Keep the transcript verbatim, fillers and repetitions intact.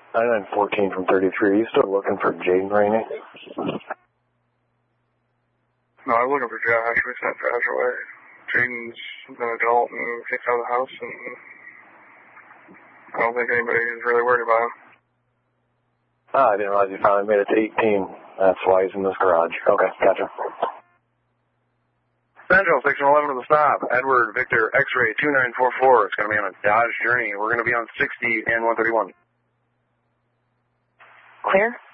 ninety-nine fourteen from thirty-three. Are you still looking for Jaden Rainey? No, I'm looking for Josh. We sent Josh away. Jaden's an adult and kicked out of the house, and I don't think anybody is really worried about him. Ah, I didn't realize you finally made it to eighteen. That's why he's in this garage. Okay, gotcha. Central, six one one to the stop. Edward, Victor, X-ray, two nine four four. It's going to be on a Dodge Journey. We're going to be on sixty and one thirty-one. Clear?